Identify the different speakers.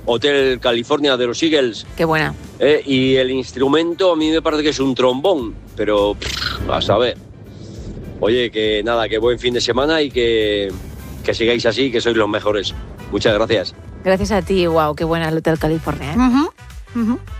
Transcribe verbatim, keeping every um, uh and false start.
Speaker 1: Hotel California de los Eagles.
Speaker 2: Qué buena.
Speaker 1: Eh, y el instrumento a mí me parece que es un trombón, pero pff, a saber. Oye, que nada, que buen fin de semana y que, que sigáis así, que sois los mejores. Muchas gracias.
Speaker 2: Gracias a ti, wow, qué buena el Hotel California, ¿eh?
Speaker 3: Uh-huh. Uh-huh.